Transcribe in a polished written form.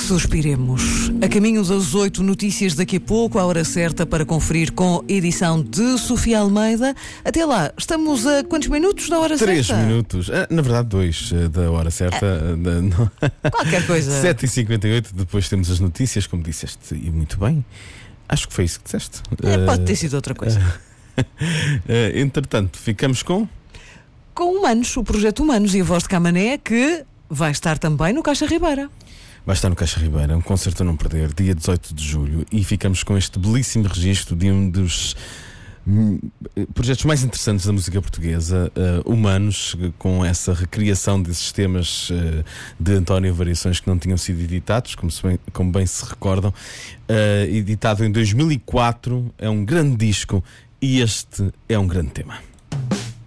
Suspiremos. A caminho das 8 notícias daqui a pouco, a hora certa para conferir com edição de Sofia Almeida. Até lá, estamos a quantos minutos da hora 3 certa? 3 minutos, na verdade 2 da hora certa. Qualquer coisa. 7h58, depois temos as notícias, como disseste, e muito bem. Acho que foi isso que disseste. Pode ter sido outra coisa. Entretanto, ficamos com Humanos, o projeto Humanos e a voz de Camané, que vai estar também no Caixa Ribeira. Vai estar no Caixa Ribeira, um concerto a não perder, dia 18 de julho, e ficamos com este belíssimo registro de um dos projetos mais interessantes da música portuguesa, Humanos, com essa recriação desses temas de António Variações que não tinham sido editados, como bem se recordam, editado em 2004, é um grande disco e este é um grande tema.